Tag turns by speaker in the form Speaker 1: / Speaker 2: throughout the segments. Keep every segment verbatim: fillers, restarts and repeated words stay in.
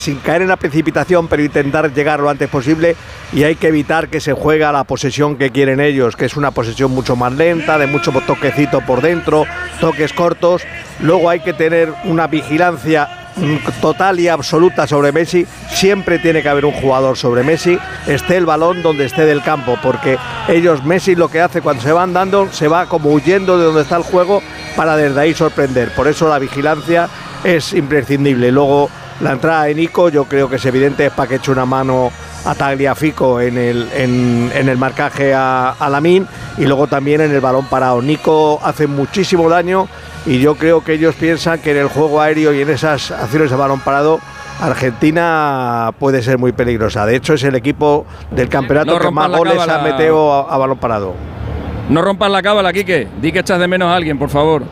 Speaker 1: sin caer en la precipitación, pero intentar llegar lo antes posible, y hay que evitar que se juegue a la posesión que quieren ellos, que es una posesión mucho más lenta, de mucho toquecito por dentro, toques cortos. Luego hay que tener una vigilancia total y absoluta sobre Messi. Siempre tiene que haber un jugador sobre Messi, esté el balón donde esté del campo, porque ellos, Messi lo que hace cuando se van dando, se va como huyendo de donde está el juego para desde ahí sorprender. Por eso la vigilancia es imprescindible. Luego la entrada de Nico, yo creo que es evidente, es para que eche una mano a Tagliafico en el, en, en el marcaje a, a Lamine, y luego también en el balón parado. Nico hace muchísimo daño, y yo creo que ellos piensan que en el juego aéreo y en esas acciones de balón parado Argentina puede ser muy peligrosa. De hecho, es el equipo del campeonato no que más goles ha metido a, a balón parado.
Speaker 2: No rompas la cábala, Quique. Di que echas de menos a alguien, por favor.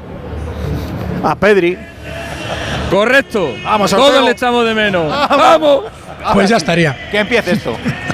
Speaker 1: A Pedri.
Speaker 2: Correcto.
Speaker 3: Vamos,
Speaker 2: todos le echamos de menos. ¡Vamos!
Speaker 3: Pues ya estaría.
Speaker 4: Que empiece esto.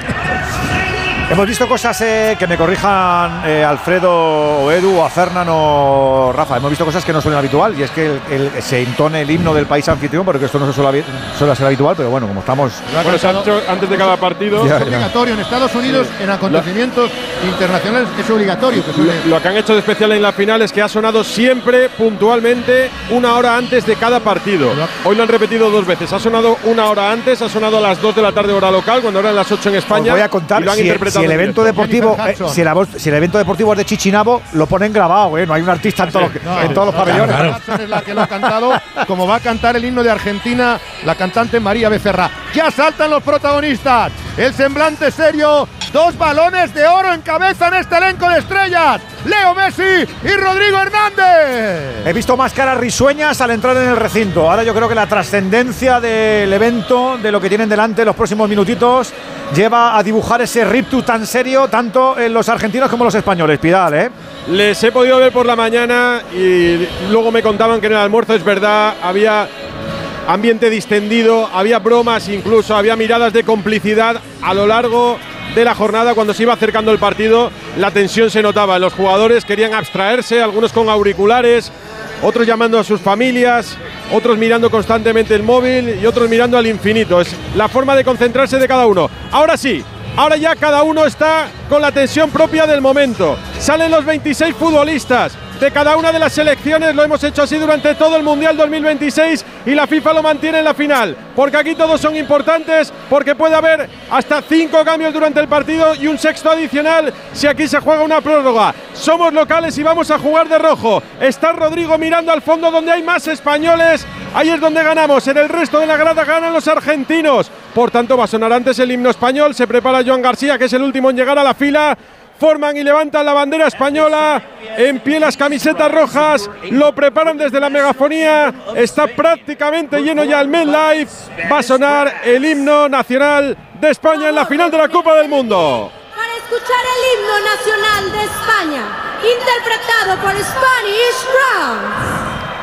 Speaker 3: Hemos visto cosas eh, que me corrijan eh, Alfredo o Edu o a Fernan o Rafa. Hemos visto cosas que no suelen habitual, y es que el, el, se intone el himno del país anfitrión, porque esto no se suele, suele ser habitual, pero bueno, como estamos…
Speaker 5: Bueno, se ha hecho antes de cada partido.
Speaker 6: Ya, es obligatorio en Estados Unidos, sí. En acontecimientos lo, internacionales es obligatorio. Que suele…
Speaker 5: lo, lo que han hecho de especial en la final es que ha sonado siempre puntualmente una hora antes de cada partido. Hoy lo han repetido dos veces. Ha sonado una hora antes, ha sonado a las dos de la tarde hora local, cuando eran las ocho en España.
Speaker 3: Os voy a contar,
Speaker 5: y lo han
Speaker 3: si,
Speaker 5: interpretado
Speaker 3: si el evento deportivo, eh, si, el, si el evento deportivo es de Chichinabo, lo ponen grabado, ¿eh? No hay un artista en, todo sí, lo, no, en todos los pabellones.
Speaker 6: Claro. Es la que lo ha cantado, como va a cantar el himno de Argentina la cantante María Becerra. Ya saltan los protagonistas, el semblante serio, dos balones de oro encabezan este elenco de estrellas, Leo Messi y Rodrigo Hernández.
Speaker 3: He visto más caras risueñas al entrar en el recinto. Ahora yo creo que la trascendencia del evento, de lo que tienen delante los próximos minutitos, lleva a dibujar ese riptus tan serio, tanto en los argentinos como los españoles. Pidal, ¿eh?
Speaker 5: Les he podido ver por la mañana y luego me contaban que en el almuerzo, es verdad, había ambiente distendido, había bromas incluso, había miradas de complicidad a lo largo de la jornada. Cuando se iba acercando el partido, la tensión se notaba. Los jugadores querían abstraerse, algunos con auriculares, otros llamando a sus familias, otros mirando constantemente el móvil y otros mirando al infinito. Es la forma de concentrarse de cada uno. Ahora sí, ahora ya cada uno está con la tensión propia del momento. Salen los veintiséis futbolistas de cada una de las selecciones. Lo hemos hecho así durante todo el Mundial dos mil veintiséis y la FIFA lo mantiene en la final, porque aquí todos son importantes, porque puede haber hasta cinco cambios durante el partido y un sexto adicional si aquí se juega una prórroga. Somos locales y vamos a jugar de rojo. Está Rodrigo mirando al fondo donde hay más españoles. Ahí es donde ganamos. En el resto de la grada ganan los argentinos. Por tanto, va a sonar antes el himno español. Se prepara Joan García, que es el último en llegar a la fila. Forman y levantan la bandera española, en pie las camisetas rojas, lo preparan desde la megafonía, está prácticamente lleno ya el MetLife, va a sonar el himno nacional de España en la final de la Copa del Mundo.
Speaker 7: Para escuchar el himno nacional de España, interpretado por Spanish Grounds.